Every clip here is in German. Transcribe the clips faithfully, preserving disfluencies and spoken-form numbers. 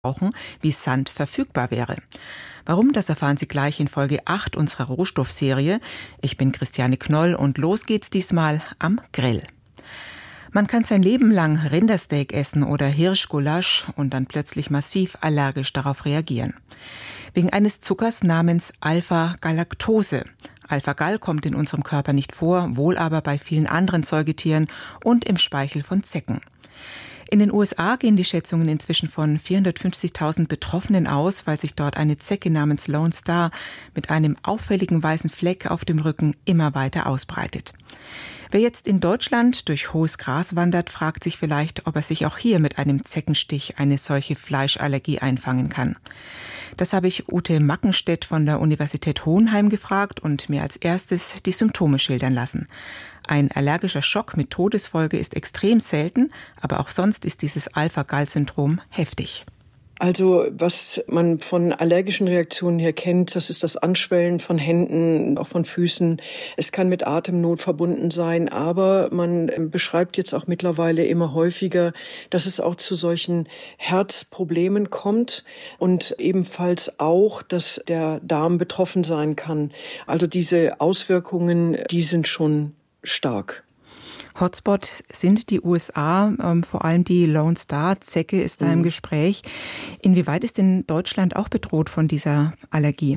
brauchen, wie Sand verfügbar wäre. Warum, das erfahren Sie gleich in Folge acht unserer Rohstoffserie. Ich bin Christiane Knoll und los geht's diesmal am Grill. Man kann sein Leben lang Rindersteak essen oder Hirschgulasch und dann plötzlich massiv allergisch darauf reagieren. Wegen eines Zuckers namens Alpha-Galaktose. Alpha-Gal kommt in unserem Körper nicht vor, wohl aber bei vielen anderen Säugetieren und im Speichel von Zecken. In den U S A gehen die Schätzungen inzwischen von vierhundertfünfzigtausend Betroffenen aus, weil sich dort eine Zecke namens Lone Star mit einem auffälligen weißen Fleck auf dem Rücken immer weiter ausbreitet. Wer jetzt in Deutschland durch hohes Gras wandert, fragt sich vielleicht, ob er sich auch hier mit einem Zeckenstich eine solche Fleischallergie einfangen kann. Das habe ich Ute Mackenstedt von der Universität Hohenheim gefragt und mir als erstes die Symptome schildern lassen. Ein allergischer Schock mit Todesfolge ist extrem selten, aber auch sonst ist dieses Alpha-Gal-Syndrom heftig. Also was man von allergischen Reaktionen her kennt, das ist das Anschwellen von Händen, auch von Füßen. Es kann mit Atemnot verbunden sein, aber man beschreibt jetzt auch mittlerweile immer häufiger, dass es auch zu solchen Herzproblemen kommt und ebenfalls auch, dass der Darm betroffen sein kann. Also diese Auswirkungen, die sind schon stark. Hotspot sind die U S A, ähm, vor allem die Lone Star Zecke ist da mhm. im Gespräch. Inwieweit ist denn Deutschland auch bedroht von dieser Allergie?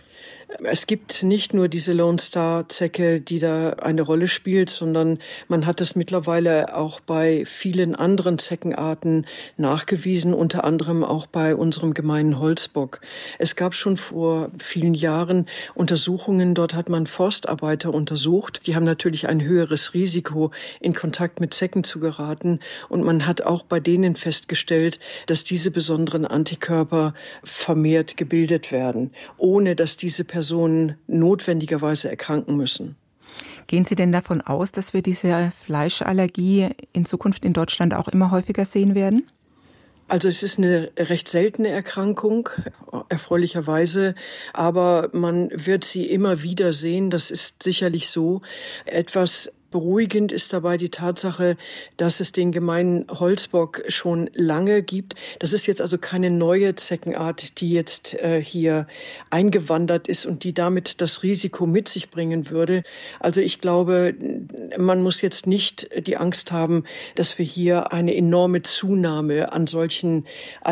Es gibt nicht nur diese Lone Star Zecke, die da eine Rolle spielt, sondern man hat es mittlerweile auch bei vielen anderen Zeckenarten nachgewiesen, unter anderem auch bei unserem gemeinen Holzbock. Es gab schon vor vielen Jahren Untersuchungen, dort hat man Forstarbeiter untersucht. Die haben natürlich ein höheres Risiko, in Kontakt mit Zecken zu geraten. Und man hat auch bei denen festgestellt, dass diese besonderen Antikörper vermehrt gebildet werden, ohne dass diese Personen Personen notwendigerweise erkranken müssen. Gehen Sie denn davon aus, dass wir diese Fleischallergie in Zukunft in Deutschland auch immer häufiger sehen werden? Also es ist eine recht seltene Erkrankung, erfreulicherweise, aber man wird sie immer wieder sehen. Das ist sicherlich so. Etwas beruhigend ist dabei die Tatsache, dass es den gemeinen Holzbock schon lange gibt. Das ist jetzt also keine neue Zeckenart, die jetzt äh, hier eingewandert ist und die damit das Risiko mit sich bringen würde. Also ich glaube, man muss jetzt nicht die Angst haben, dass wir hier eine enorme Zunahme an solchen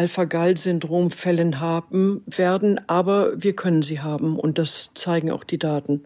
Alpha-Gal-Syndrom-Fällen haben werden, aber wir können sie haben und das zeigen auch die Daten.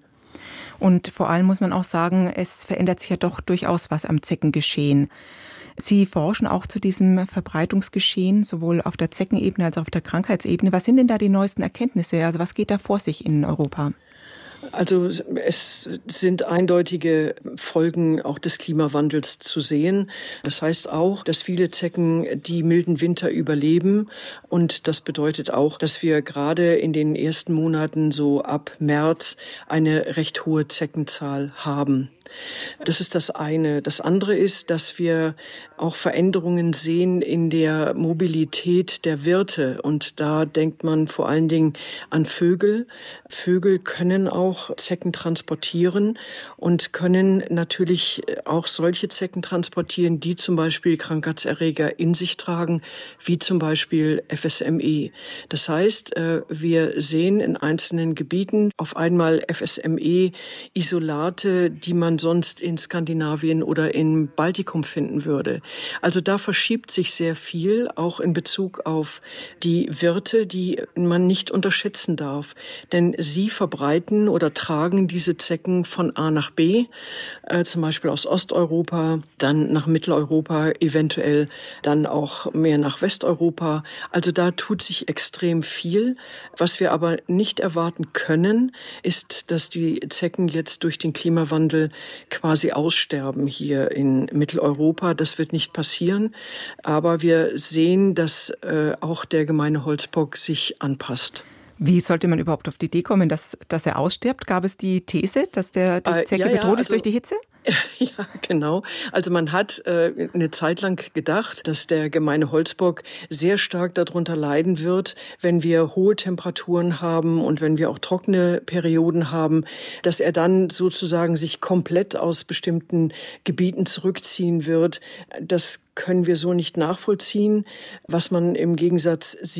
Und vor allem muss man auch sagen, es verändert sich ja doch durchaus was am Zeckengeschehen. Sie forschen auch zu diesem Verbreitungsgeschehen, sowohl auf der Zeckenebene als auch auf der Krankheitsebene. Was sind denn da die neuesten Erkenntnisse? Also was geht da vor sich in Europa? Also es sind eindeutige Folgen auch des Klimawandels zu sehen. Das heißt auch, dass viele Zecken die milden Winter überleben. Und das bedeutet auch, dass wir gerade in den ersten Monaten so ab März eine recht hohe Zeckenzahl haben. Das ist das eine. Das andere ist, dass wir auch Veränderungen sehen in der Mobilität der Wirte. Und da denkt man vor allen Dingen an Vögel. Vögel können auch Zecken transportieren und können natürlich auch solche Zecken transportieren, die zum Beispiel Krankheitserreger in sich tragen, wie zum Beispiel F S M E. Das heißt, wir sehen in einzelnen Gebieten auf einmal F S M E-Isolate, die man sonst in Skandinavien oder im Baltikum finden würde. Also da verschiebt sich sehr viel, auch in Bezug auf die Wirte, die man nicht unterschätzen darf. Denn sie verbreiten oder tragen diese Zecken von A nach B, äh, zum Beispiel aus Osteuropa, dann nach Mitteleuropa, eventuell dann auch mehr nach Westeuropa. Also da tut sich extrem viel. Was wir aber nicht erwarten können, ist, dass die Zecken jetzt durch den Klimawandel quasi aussterben hier in Mitteleuropa. Das wird nicht passieren. Aber wir sehen, dass äh, auch der gemeine Holzbock sich anpasst. Wie sollte man überhaupt auf die Idee kommen, dass, dass er ausstirbt? Gab es die These, dass der die Zecke äh, ja, bedroht ja, also, ist durch die Hitze? Ja, genau. Also man hat äh, eine Zeit lang gedacht, dass der gemeine Holzbock sehr stark darunter leiden wird, wenn wir hohe Temperaturen haben und wenn wir auch trockene Perioden haben, dass er dann sozusagen sich komplett aus bestimmten Gebieten zurückziehen wird. Das können wir so nicht nachvollziehen. Was man im Gegensatz sieht,